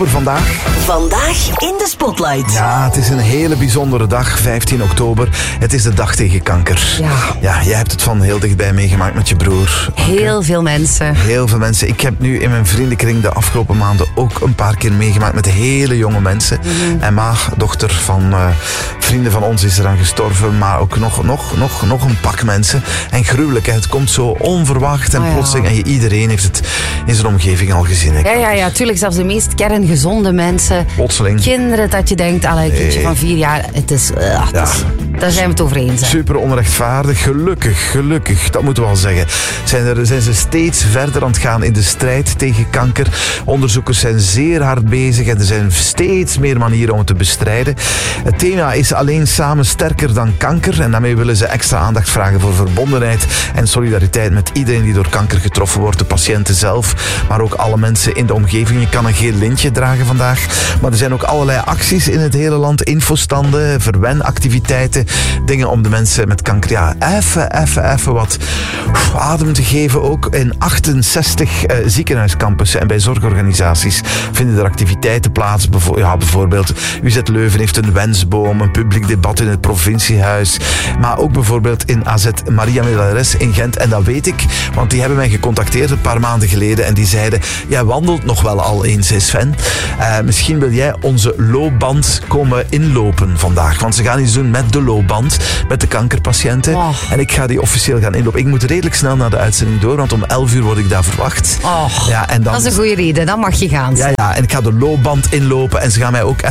Vandaag in de Spotlight. Ja, het is een hele bijzondere dag, 15 oktober. Het is de dag tegen kanker. Ja, jij hebt het van heel dichtbij meegemaakt met je broer. Heel veel mensen. Heel veel mensen. Ik heb nu in mijn vriendenkring de afgelopen maanden ook een paar keer meegemaakt met hele jonge mensen. Emma, dochter van vrienden van ons, is eraan gestorven. Maar ook nog een pak mensen. En gruwelijk, hè. Het komt zo onverwacht en plotseling. En iedereen heeft het in zijn omgeving al gezien. Ja, tuurlijk. Zelfs de meest kerngezonde mensen. Plotseling. Kinderen dat je denkt, een kindje van 4 jaar. Het is, daar zijn we het over eens. Super onrechtvaardig. Gelukkig, dat moeten we wel zeggen. Zijn ze steeds verder aan het gaan in de strijd tegen kanker. Onderzoekers zijn zeer hard bezig en er zijn steeds meer manieren om het te bestrijden. Het thema is alleen samen sterker dan kanker. En daarmee willen ze extra aandacht vragen voor verbondenheid en solidariteit met iedereen die door kanker getroffen wordt. De patiënten zelf, maar ook alle mensen in de omgeving. Je kan een geel lintje dragen vandaag. Maar er zijn ook allerlei acties in het hele land. Infostanden, verwenactiviteiten. Dingen om de mensen met kanker even wat adem te geven. Ook in 68 ziekenhuiscampussen en bij zorgorganisaties vinden er activiteiten plaats. Bijvoorbeeld UZ Leuven heeft een wensboom, een publiek debat in het provinciehuis. Maar ook bijvoorbeeld in AZ Maria Milares in Gent. En dat weet ik, want die hebben mij gecontacteerd een paar maanden geleden en die zeiden, jij wandelt nog wel al eens, Sven. Misschien wil jij onze loopband komen inlopen vandaag. Want ze gaan iets doen met de loopband, met de kankerpatiënten. En ik ga die officieel gaan inlopen. Ik moet redelijk snel naar de uitzending door, want om 11 uur word ik daar verwacht. En dan, dat is een goede reden, dan mag je gaan. Ja, en ik ga de loopband inlopen en ze gaan mij ook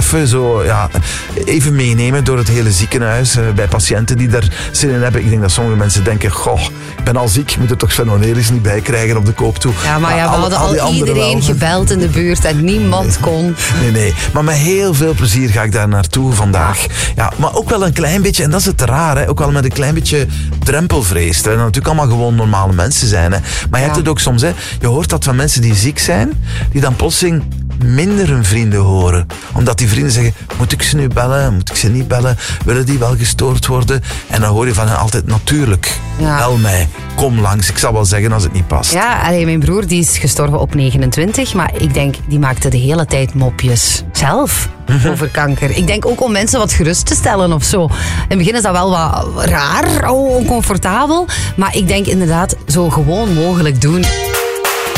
even meenemen door het hele ziekenhuis bij patiënten die daar zin in hebben. Ik denk dat sommige mensen denken, ik ben al ziek, moet er toch Sven Onelis niet bij krijgen op de koop toe. Ja, maar we hadden al iedereen gebeld in de buurt en niemand kon. Nee. Maar met heel veel plezier ga ik daar naartoe vandaag. Ja, maar ook wel een klein beetje, en dat is het raar, hè, ook wel met een klein beetje drempelvrees. Terwijl we natuurlijk allemaal gewoon normale mensen zijn. Hè. Maar je hebt het ook soms, hè. Je hoort dat van mensen die ziek zijn, die dan plotseling minder hun vrienden horen. Omdat die vrienden zeggen, moet ik ze nu bellen? Moet ik ze niet bellen? Willen die wel gestoord worden? En dan hoor je van hen altijd, natuurlijk, bel mij. Kom langs. Ik zal wel zeggen als het niet past. Ja, mijn broer die is gestorven op 29, maar ik denk, die maakte de hele tijd mopjes zelf over kanker. Ik denk ook om mensen wat gerust te stellen of zo. In het begin is dat wel wat raar, oncomfortabel, maar ik denk inderdaad zo gewoon mogelijk doen.